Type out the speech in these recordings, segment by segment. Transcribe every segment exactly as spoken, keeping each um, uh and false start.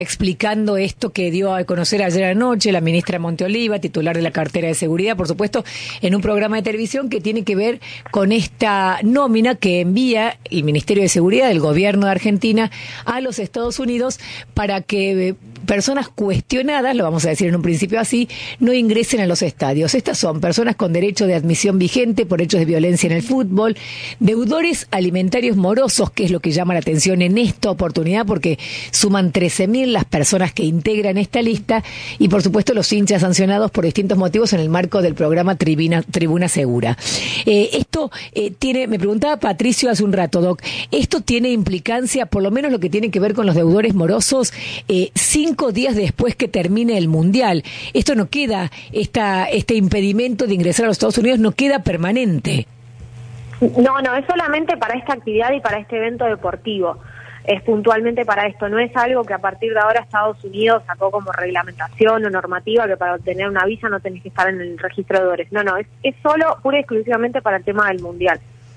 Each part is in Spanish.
explicando esto que dio a conocer ayer anoche la ministra Monteoliva, titular de la cartera de seguridad, por supuesto, en un programa de televisión que tiene que ver con esta nómina que envía el Ministerio de Seguridad del gobierno de Argentina a los Estados Unidos para que personas cuestionadas, lo vamos a decir en un principio así, no ingresen a los estadios. Estas son personas con derecho de admisión vigente por hechos de violencia en el fútbol, deudores alimentarios morosos, que es lo que llama la atención en esta oportunidad, porque suman trece mil las personas que integran esta lista, y por supuesto los hinchas sancionados por distintos motivos en el marco del programa Tribuna, Tribuna Segura. Eh, esto eh, tiene, me preguntaba Patricio hace un rato, Doc, esto tiene implicancia, por lo menos lo que tiene que ver con los deudores morosos, eh, cinco días después que termine el Mundial. Esto no queda, esta, este impedimento de ingresar a los Estados Unidos no queda permanente. No, no, es solamente para esta actividad y para este evento deportivo. Es puntualmente para esto, no es algo que a partir de ahora Estados Unidos sacó como reglamentación o normativa que para obtener una visa no tenés que estar en el registro de deudores. No, no, es, es solo, pura y exclusivamente para el tema del Mundial.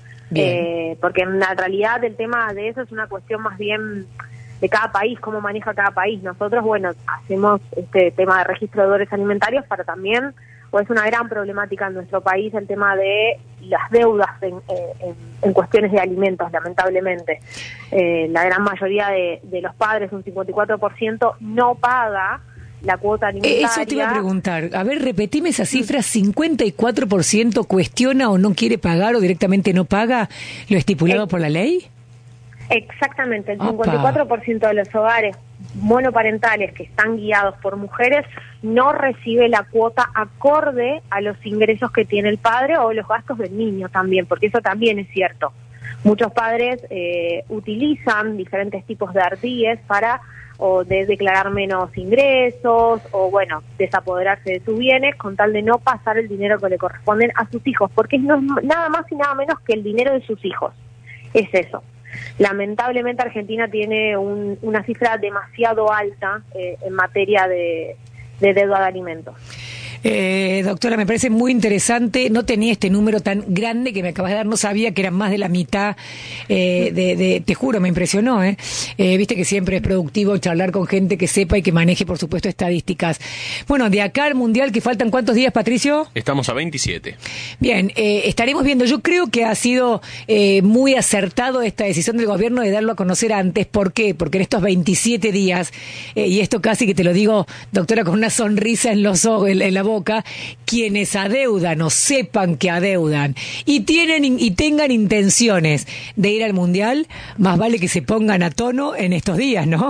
Eh, porque en la realidad el tema de eso es una cuestión más bien de cada país, cómo maneja cada país. Nosotros, bueno, hacemos este tema de registro de deudores alimentarios para también, o es una gran problemática en nuestro país el tema de las deudas en, en, en cuestiones de alimentos, lamentablemente. Eh, la gran mayoría de, de los padres, un cincuenta y cuatro por ciento, no paga la cuota alimentaria. Eso te iba a preguntar. A ver, repetime esa cifra. ¿cincuenta y cuatro por ciento cuestiona o no quiere pagar o directamente no paga lo estipulado eh, por la ley? Exactamente. El cincuenta y cuatro por ciento de los hogares monoparentales que están guiados por mujeres no recibe la cuota acorde a los ingresos que tiene el padre o los gastos del niño también, porque eso también es cierto. Muchos padres eh, utilizan diferentes tipos de ardíes para o de declarar menos ingresos o, bueno, desapoderarse de sus bienes con tal de no pasar el dinero que le corresponden a sus hijos, porque no es nada más y nada menos que el dinero de sus hijos. Es eso. Lamentablemente Argentina tiene un, una cifra demasiado alta eh, en materia de, de deuda de alimentos. Eh, doctora, me parece muy interesante. No tenía este número tan grande que me acabas de dar, no sabía que eran más de la mitad. Eh, de, de, te juro, me impresionó. ¿eh? Eh, Viste que siempre es productivo charlar con gente que sepa y que maneje, por supuesto, estadísticas. Bueno, de acá al Mundial, ¿que faltan cuántos días, Patricio? Estamos a veintisiete. Bien, eh, estaremos viendo. Yo creo que ha sido eh, muy acertado esta decisión del gobierno de darlo a conocer antes. ¿Por qué? Porque en estos veintisiete días, eh, y esto casi que te lo digo, doctora, con una sonrisa en los ojos, en, en la boca, quienes adeudan o sepan que adeudan y tienen y tengan intenciones de ir al Mundial, más vale que se pongan a tono en estos días, ¿no?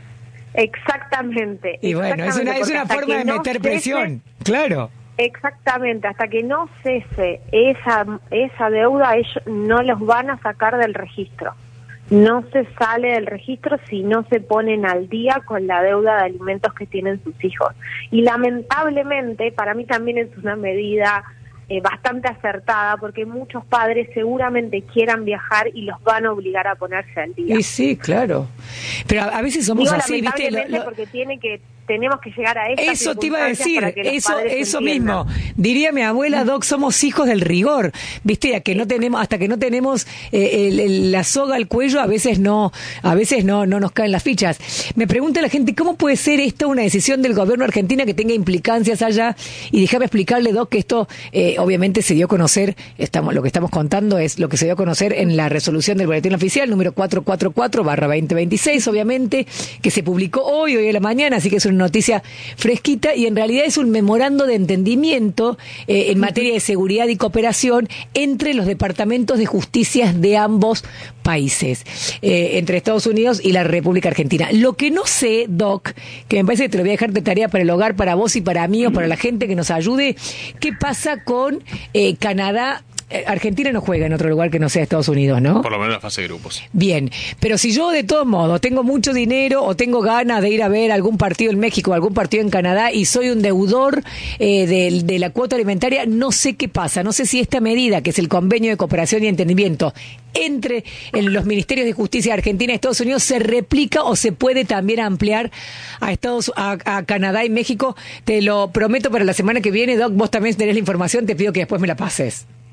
Exactamente. Y bueno, exactamente, es una, es una forma de meter no presión, cese, claro. Exactamente, hasta que no cese esa, esa deuda, ellos no los van a sacar del registro. No se sale del registro si no se ponen al día con la deuda de alimentos que tienen sus hijos. Y lamentablemente, para mí también es una medida eh, bastante acertada, porque muchos padres seguramente quieran viajar y los van a obligar a ponerse al día. Y sí, claro. Pero a, a veces somos Digo, así, ¿viste? Lamentablemente, lo, lo... porque tiene que... tenemos que llegar a esta Eso te iba a decir, eso eso entiendan. mismo. Diría mi abuela, Doc, somos hijos del rigor, ¿viste? A que no tenemos, hasta que no tenemos eh, el, el, la soga al cuello, a veces no, a veces no, no nos caen las fichas. Me pregunta la gente, ¿cómo puede ser esto una decisión del gobierno argentino que tenga implicancias allá? Y déjame explicarle, Doc, que esto eh, obviamente se dio a conocer, estamos, lo que estamos contando es lo que se dio a conocer en la resolución del boletín oficial número cuatrocientos cuarenta y cuatro barra veinte veintiséis, obviamente, que se publicó hoy, hoy a la mañana, así que es una noticia fresquita, y en realidad es un memorando de entendimiento eh, en materia de seguridad y cooperación entre los departamentos de justicia de ambos países, eh, entre Estados Unidos y la República Argentina. Lo que no sé, Doc, que me parece que te lo voy a dejar de tarea para el hogar, para vos y para mí o para la gente que nos ayude, ¿qué pasa con eh, Canadá? Argentina no juega en otro lugar que no sea Estados Unidos, ¿no? Por lo menos en la fase de grupos. Bien, pero si yo de todos modos tengo mucho dinero o tengo ganas de ir a ver algún partido en México o algún partido en Canadá y soy un deudor eh, de, de la cuota alimentaria, no sé qué pasa, no sé si esta medida, que es el convenio de cooperación y entendimiento entre en los ministerios de justicia de Argentina y Estados Unidos, se replica o se puede también ampliar a Estados a, a Canadá y México. Te lo prometo para la semana que viene, Doc, vos también tenés la información, te pido que después me la pases.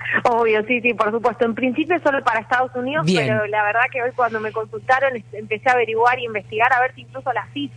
Obvio, sí, sí, por supuesto. En principio solo para Estados Unidos, Bien. pero la verdad que hoy cuando me consultaron empecé a averiguar y investigar a ver si incluso la FIFA